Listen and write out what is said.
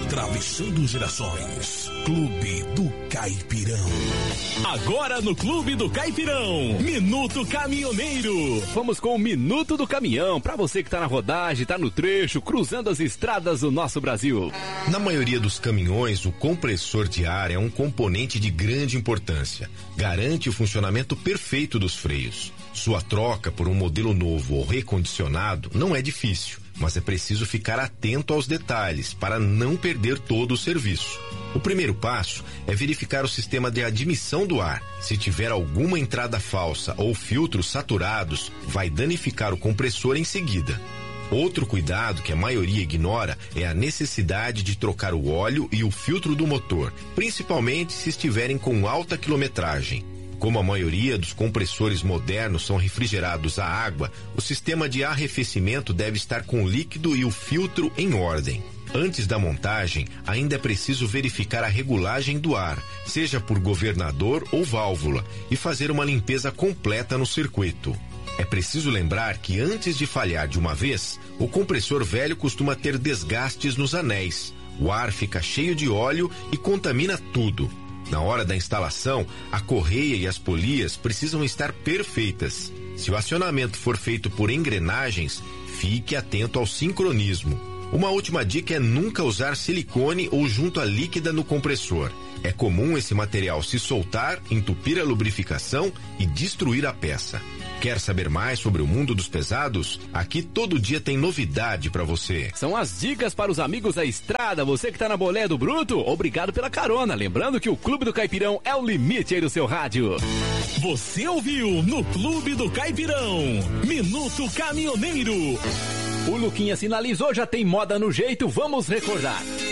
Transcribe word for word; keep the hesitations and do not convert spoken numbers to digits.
Atravessando gerações. Clube do Caipirão. Agora no Clube do Caipirão, Minuto Caminhoneiro. Vamos com o Minuto do Caminhão, para você que tá na rodagem, tá no trecho, cruzando as estradas do nosso Brasil. Na maioria dos caminhões, o compressor de ar é um componente de grande importância. Garante o funcionamento perfeito dos freios. Sua troca por um modelo novo ou recondicionado não é difícil, mas é preciso ficar atento aos detalhes para não perder todo o serviço. O primeiro passo é verificar o sistema de admissão do ar. Se tiver alguma entrada falsa ou filtros saturados, vai danificar o compressor em seguida. Outro cuidado que a maioria ignora é a necessidade de trocar o óleo e o filtro do motor, principalmente se estiverem com alta quilometragem. Como a maioria dos compressores modernos são refrigerados a água, o sistema de arrefecimento deve estar com o líquido e o filtro em ordem. Antes da montagem, ainda é preciso verificar a regulagem do ar, seja por governador ou válvula, e fazer uma limpeza completa no circuito. É preciso lembrar que antes de falhar de uma vez, o compressor velho costuma ter desgastes nos anéis. O ar fica cheio de óleo e contamina tudo. Na hora da instalação, a correia e as polias precisam estar perfeitas. Se o acionamento for feito por engrenagens, fique atento ao sincronismo. Uma última dica é nunca usar silicone ou junta líquida no compressor. É comum esse material se soltar, entupir a lubrificação e destruir a peça. Quer saber mais sobre o mundo dos pesados? Aqui todo dia tem novidade pra você. São as dicas para os amigos da estrada. Você que tá na boleia do Bruto, obrigado pela carona. Lembrando que o Clube do Caipirão é o limite aí do seu rádio. Você ouviu no Clube do Caipirão, Minuto Caminhoneiro. O Luquinha sinalizou, já tem moda no jeito, vamos recordar.